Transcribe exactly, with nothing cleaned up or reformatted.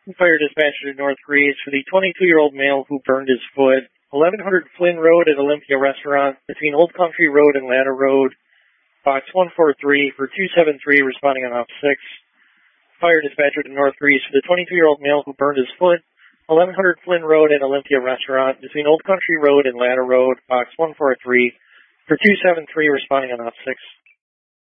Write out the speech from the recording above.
Fire dispatcher to North Greece for the twenty-two-year-old male who burned his foot. eleven hundred Flynn Road at Olympia Restaurant between Old Country Road and Ladder Road. Box one four three for two seven three responding on op six. Fire dispatcher to North Greece for the twenty-two-year-old male who burned his foot. eleven hundred Flynn Road at Olympia Restaurant between Old Country Road and Ladder Road. Box one four three for two seven three responding on op six.